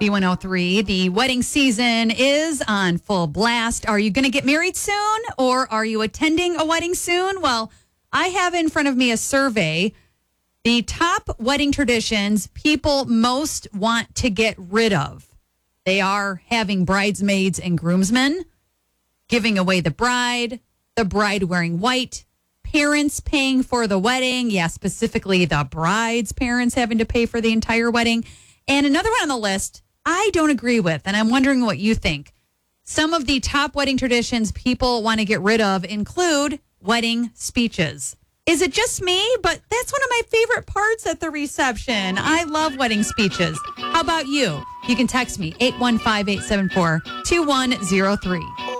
B103. The wedding season is on full blast. Are you going to get married soon, or are you attending a wedding soon? Well, I have in front of me a survey. The top wedding traditions people most want to get rid of. They are having bridesmaids and groomsmen, giving away the bride wearing white, parents paying for the wedding. Yeah, specifically the bride's parents having to pay for the entire wedding. And another one on the list I don't agree with, and I'm wondering what you think. Some of the top wedding traditions people want to get rid of include wedding speeches. Is it just me? But that's one of my favorite parts at the reception. I love wedding speeches. How about you? You can text me, 815-874-2103.